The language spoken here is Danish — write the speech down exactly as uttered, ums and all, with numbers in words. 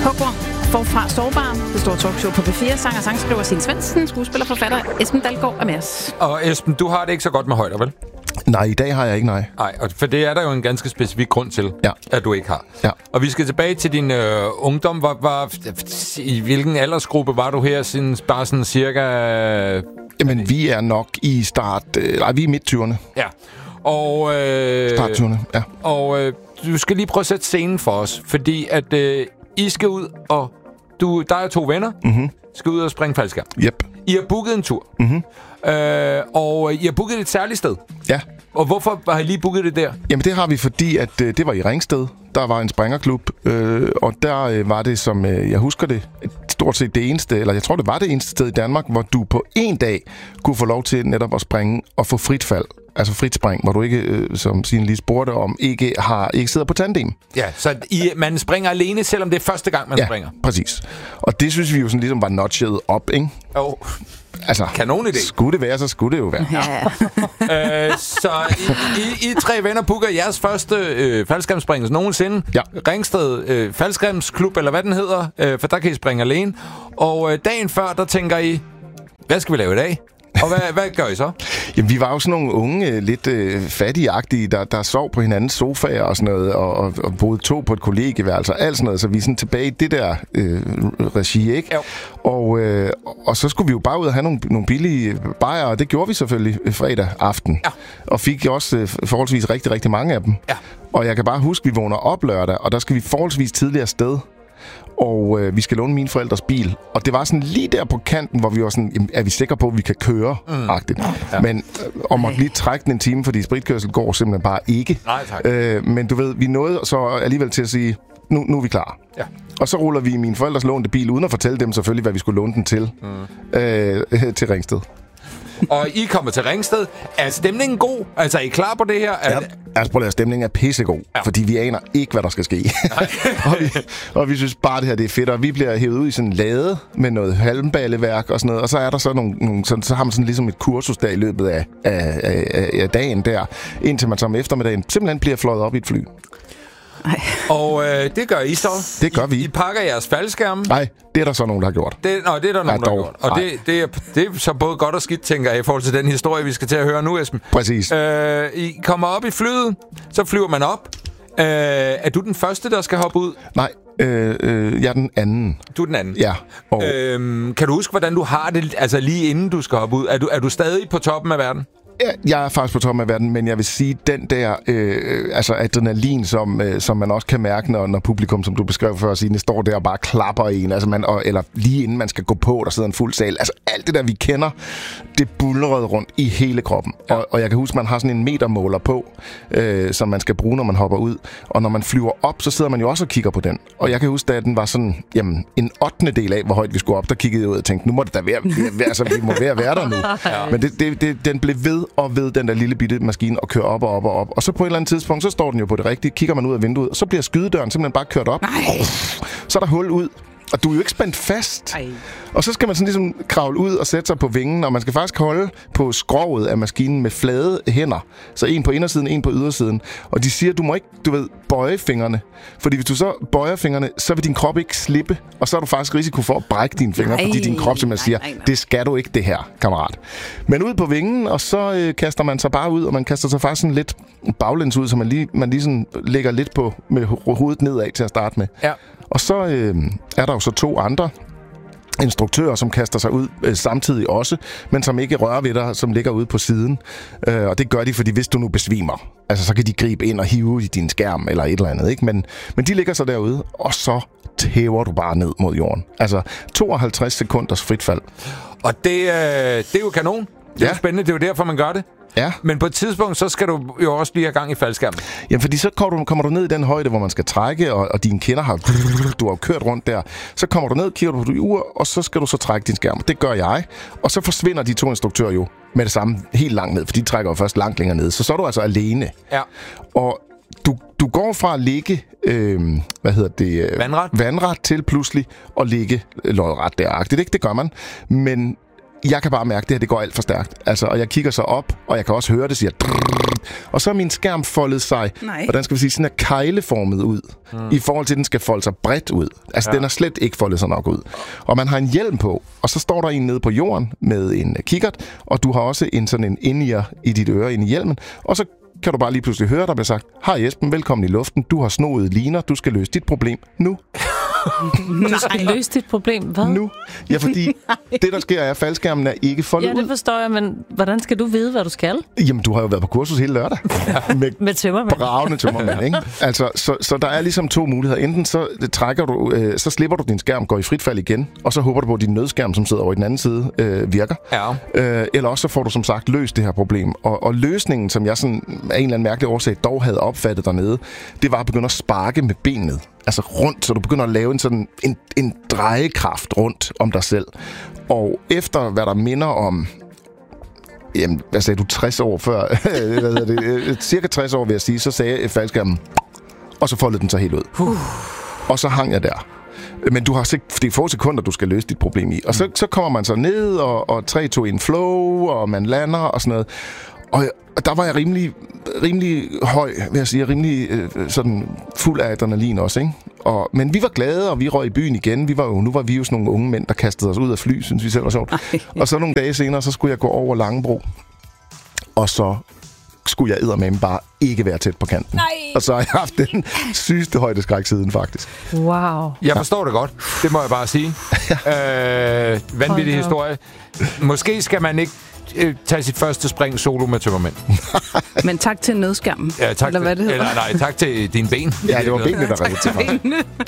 Hugger forfra sårbar. Det store talkshow på P fire. Sanger, sangskriver Signe Svendsen, skuespiller, forfatter Esben Dalgaard er med os. Og Esben, du har det ikke så godt med højder, vel? Nej, i dag har jeg ikke, nej. Nej, for det er der jo en ganske specifik grund til, ja. at du ikke har. Ja. Og vi skal tilbage til din øh, ungdom. Var, var, I hvilken aldersgruppe var du her, siden bare sådan cirka... Jamen, vi er nok i start... Øh, nej, vi er midt-tyverne. Ja. Og... Øh, Start-tyverne, ja. Og øh, du skal lige prøve at sætte scenen for os, fordi at øh, I skal ud, og du, der er to venner, mm-hmm. skal ud og springe faldskærm. Yep. I har booket en tur. Mm-hmm. Øh, og I har booket et særligt sted. Ja. Og hvorfor har I lige booket det der? Jamen, det har vi, fordi at øh, det var i Ringsted. Der var en springerklub, øh, og der øh, var det, som øh, jeg husker det, stort set det eneste, eller jeg tror, det var det eneste sted i Danmark, hvor du på en dag kunne få lov til netop at springe og få frit fald. Altså frit spring, hvor du ikke, øh, som Signe lige spurgte om, ikke, har, ikke sidder på tandem. Ja, så I, man springer alene, selvom det er første gang, man ja, springer. Præcis. Og det synes vi jo sådan ligesom var notchet op, ikke? Jo. Altså, kanon idé. Skulle det være, så skulle det jo være. Ja. øh, så I, I, I tre venner booker jeres første øh, faldskærmsspringelse nogensinde. Ja. Ringsted øh, faldskærmsklub, eller hvad den hedder, øh, for der kan I springe alene. Og øh, dagen før, der tænker I, hvad skal vi lave i dag? Og hvad, hvad gør I så? Jamen, vi var jo sådan nogle unge, lidt øh, fattigagtige, der, der sov på hinandens sofaer og sådan noget, og, og, og boede to på et kollegieværelse og alt sådan noget, så vi er sådan tilbage i det der øh, regi, ikke? Jo. Og, øh, og så skulle vi jo bare ud og have nogle, nogle billige bajere, og det gjorde vi selvfølgelig fredag aften. Ja. Og fik også øh, forholdsvis rigtig, rigtig mange af dem. Ja. Og jeg kan bare huske, at vi vågner op lørdag, og der skal vi forholdsvis tidligere sted. Og øh, vi skal låne mine forældres bil. Og det var sådan lige der på kanten, hvor vi var sådan, jamen, er vi sikre på, at vi kan køre? Mm. Ja. Men øh, og måtte lige trække den en time, fordi spritkørsel går simpelthen bare ikke. Nej, tak. Øh, men du ved, vi nåede så alligevel til at sige, nu, nu er vi klar. Ja. Og så ruller vi i mine forældres lånte bil, uden at fortælle dem selvfølgelig, hvad vi skulle låne den til, mm. øh, til Ringsted. Og I kommer til Ringsted. Er stemningen god? Altså, er I klar på det her? Er ja, det... altså prøv at stemningen er pissegod, ja. Fordi vi aner ikke, hvad der skal ske. og, vi, og vi synes bare, det her det er fedt, og vi bliver hævet ud i sådan en lade med noget halmballeværk og sådan noget, og så er der så nogle, nogle så, så har man sådan ligesom et kursus der i løbet af, af, af, af dagen der, indtil man så om eftermiddagen simpelthen bliver fløjet op i et fly. Ej. Og øh, det gør I så. Det gør vi. I, I pakker jeres faldskærme. Nej, det er der så nogen, der har gjort. Det, nå, det er der nogen, ja, der har gjort. Og det, det, er, det er så både godt og skidt, tænker jeg, i forhold til den historie, vi skal til at høre nu, Esben. Præcis. Øh, I kommer op i flyet, så flyver man op. Øh, er du den første, der skal hoppe ud? Nej, øh, øh, jeg er den anden. Du er den anden? Ja. Og... Øh, kan du huske, hvordan du har det, altså lige inden du skal hoppe ud? Er du, er du stadig på toppen af verden? Jeg er faktisk på toppen af verden, men jeg vil sige, den der øh, altså adrenalin, som, øh, som man også kan mærke, når, når publikum, som du beskrev før, Signe, står der og bare klapper en, altså man, og, eller lige inden man skal gå på, der sidder en fuld sal. Altså alt det der, vi kender, det bullerede rundt i hele kroppen. Ja. Og, og jeg kan huske, man har sådan en metermåler på, øh, som man skal bruge, når man hopper ud. Og når man flyver op, så sidder man jo også og kigger på den. Og jeg kan huske, at den var sådan, jamen, en ottende del af, hvor højt vi skulle op, der kiggede jeg ud og tænkte, nu må det da være, altså vi må være, være der nu. Ja. Men det, det, det, den blev ved og ved den der lille bitte maskine og kører op og op og op. Og så på et eller andet tidspunkt, så står den jo på det rigtige, kigger man ud af vinduet, og så bliver skydedøren simpelthen bare kørt op. Nej. Så er der hul ud, og du er jo ikke spændt fast. Ej. Og så skal man sådan ligesom kravle ud og sætte sig på vingen, og man skal faktisk holde på skroget af maskinen med flade hænder. Så en på indersiden, en på ydersiden. Og de siger, du må ikke, du ved, bøje fingrene. Fordi hvis du så bøjer fingrene, så vil din krop ikke slippe, og så er du faktisk risiko for at brække dine fingre, nej, fordi din krop simpelthen siger, nej, nej, nej. Det skal du ikke, det her, kammerat. Men ud på vingen, og så øh, kaster man sig bare ud, og man kaster sig faktisk sådan lidt baglæns ud, så man lige, man lige sådan lægger lidt på med hovedet nedad til at starte med. Ja. Og så øh, er der jo så to andre instruktører, som kaster sig ud øh, samtidig også, men som ikke rører ved dig, som ligger ude på siden. Øh, og det gør de, fordi hvis du nu besvimer, altså så kan de gribe ind og hive i din skærm eller et eller andet, ikke? Men, men de ligger så derude, og så tæver du bare ned mod jorden. Altså tooghalvtreds sekunders frit fald. Og det, øh, det er jo kanon. Det er ja. spændende, det er jo derfor, man gør det. Ja. Men på et tidspunkt, så skal du jo også lige have gang i faldskærmen. Jamen, fordi så kommer du, kommer du ned i den højde, hvor man skal trække, og, og dine kinder har... Du har kørt rundt der. Så kommer du ned, kigger du på dit ur, og så skal du så trække din skærm. Det gør jeg. Og så forsvinder de to instruktører jo med det samme helt langt ned, for de trækker jo først langt længere ned. Så så er du altså alene. Ja. Og du, du går fra at ligge... Øh, hvad hedder det? Vandret. Vandret til pludselig at ligge lodret deragtigt. Ikke? Det gør man. Men... jeg kan bare mærke, at det her det går alt for stærkt. Altså, og jeg kigger så op, og jeg kan også høre det siger... Og så er min skærm foldet sig, Nej. hvordan skal vi sige, sådan er kejleformet ud, mm. i forhold til, at den skal folde sig bredt ud. Altså, ja. Den er slet ikke foldet sig nok ud. Og man har en hjelm på, og så står der en nede på jorden med en kikkert, og du har også en sådan en in-ear i dit øre, ind i hjelmen, og så kan du bare lige pludselig høre, der bliver sagt, hej Esben, velkommen i luften, du har snoede liner, du skal løse dit problem nu. Du skal løse dit problem. Hvad? Nu. Ja, fordi det, der sker, er, at faldskærmen er ikke foldet ud. Ja, det forstår jeg, men hvordan skal du vide, hvad du skal? Jamen, du har jo været på kursus hele lørdag. med med tømmermænd. Bravende tømmermænd, ikke? Altså, så, så der er ligesom to muligheder. Enten så trækker du, øh, så slipper du din skærm, går i frit fald igen, og så håber du på, at din nødskærm, som sidder over i den anden side, øh, virker. Ja. Øh, eller også så får du som sagt løst det her problem. Og, og løsningen, som jeg sådan af en eller anden mærkelig årsag dog havde opfattet dernede, det var at begynde at sparke med benet. Altså rundt, så du begynder at lave en sådan en, en drejekraft rundt om dig selv. Og efter hvad der minder om, jamen, hvad sagde du, tres år før, hvad hedder det, cirka tres år vil jeg sige, så sagde faldskærmen, og så foldede den sig helt ud. Uh. Og så hang jeg der. Men du har sigt, det er få sekunder, du skal løse dit problem i. Og så, så kommer man så ned, og, og tre to en flow, og man lander og sådan noget. Og Og der var jeg rimelig, rimelig høj, vil jeg sige, rimelig øh, sådan fuld af adrenalin også, ikke? Og, men vi var glade, og vi røg i byen igen. Vi var jo, nu var vi jo sådan nogle unge mænd, der kastede os ud af fly, synes vi selv var sjovt. Ej. Og så nogle dage senere, så skulle jeg gå over Langebro, og så skulle jeg eddermame bare ikke være tæt på kanten. Nej. Og så har jeg haft den sygeste højdeskræk siden, faktisk. Wow. Jeg forstår det godt. Det må jeg bare sige. øh, vanvittig historie. Måske skal man ikke øh, tage sit første spring solo med tømmermænd. Men tak til nødskærmen. Ja, tak eller hvad det hedder. Eller nej, tak til dine ben. Ja, det var benene, der redde til mig.